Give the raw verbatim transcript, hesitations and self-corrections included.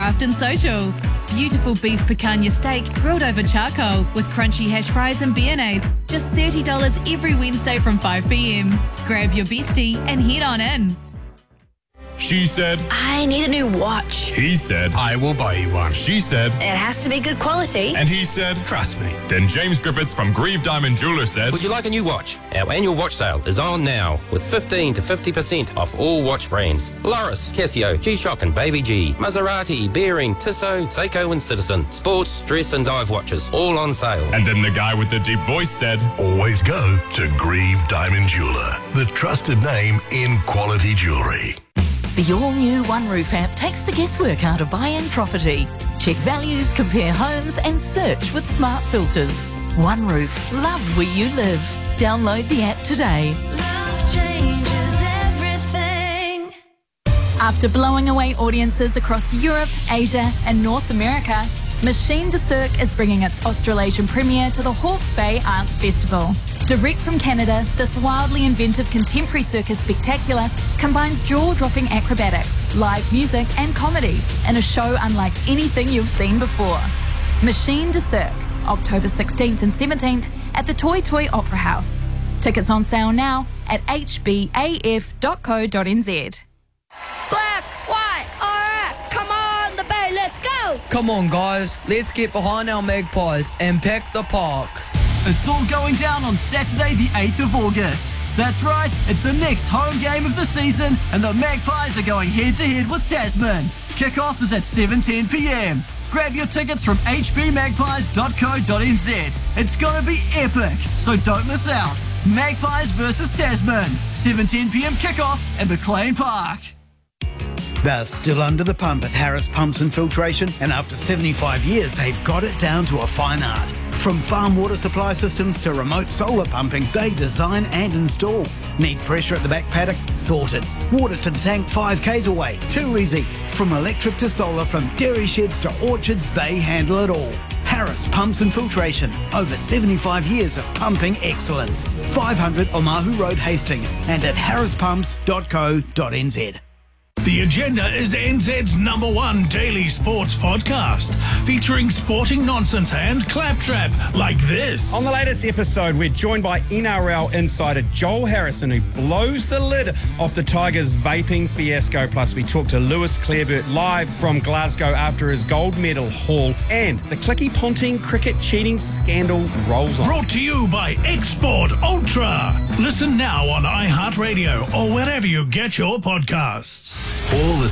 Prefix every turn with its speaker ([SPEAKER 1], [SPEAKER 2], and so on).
[SPEAKER 1] Craft and Social. Beautiful beef picanha steak grilled over charcoal with crunchy hash fries and béarnaise. Just thirty dollars every Wednesday from five p.m. Grab your bestie and head on in.
[SPEAKER 2] She said,
[SPEAKER 3] I need a new watch.
[SPEAKER 2] he said,
[SPEAKER 4] I will buy you one.
[SPEAKER 2] she said,
[SPEAKER 3] It has to be good quality.
[SPEAKER 2] and he said,
[SPEAKER 4] Trust me.
[SPEAKER 2] then James Griffiths from Grieve Diamond Jeweller said,
[SPEAKER 5] Would you like a new watch? Our annual watch sale is on now with fifteen to fifty percent off all watch brands. Loris, Casio, G-Shock and Baby G, Maserati, Bearing, Tissot, Seiko and Citizen, sports, dress and dive watches, all on sale.
[SPEAKER 2] and then the guy with the deep voice said,
[SPEAKER 6] Always go to Grieve Diamond Jeweller, the trusted name in quality jewellery.
[SPEAKER 7] The all-new One Roof app takes the guesswork out of buying property. Check values, compare homes and search with smart filters. One Roof. Love where you live. Download the app today.
[SPEAKER 8] Love changes everything.
[SPEAKER 1] After blowing away audiences across Europe, Asia and North America, Machine de Cirque is bringing its Australasian premiere to the Hawke's Bay Arts Festival. Direct from Canada, this wildly inventive contemporary circus spectacular combines jaw-dropping acrobatics, live music and comedy in a show unlike anything you've seen before. Machine de Cirque, October sixteenth and seventeenth at the Toy Toy Opera House. Tickets on sale now at h b a f dot co dot n z.
[SPEAKER 8] Black, white, alright, come on the bay, let's go!
[SPEAKER 9] Come on, guys, let's get behind our Magpies and pack the park.
[SPEAKER 10] It's all going down on Saturday the eighth of August. That's right, it's the next home game of the season and the Magpies are going head-to-head with Tasman. Kickoff is at seven ten p.m. Grab your tickets from h b magpies dot co dot n z. It's gonna be epic, so don't miss out. Magpies versus Tasman, seven ten p.m. kickoff at McLean Park.
[SPEAKER 11] They're still under the pump at Harris Pumps and Filtration, and after seventy-five years, they've got it down to a fine art. From farm water supply systems to remote solar pumping, they design and install. Need pressure at the back paddock? Sorted. Water to the tank five k's away? Too easy. From electric to solar, from dairy sheds to orchards, they handle it all. Harris Pumps and Filtration. Over seventy-five years of pumping excellence. five hundred Omahu Road, Hastings, and at harris pumps dot co dot n z.
[SPEAKER 12] The Agenda is N Z's number one daily sports podcast, featuring sporting nonsense and claptrap like this.
[SPEAKER 13] On the latest episode, we're joined by N R L insider Joel Harrison, who blows the lid off the Tigers' vaping fiasco. Plus, we talk to Lewis Clareburt live from Glasgow after his gold medal haul, and the Clicky Ponting cricket cheating scandal rolls on.
[SPEAKER 12] Brought to you by Export Ultra. Listen now on iHeartRadio or wherever you get your podcasts.
[SPEAKER 6] All the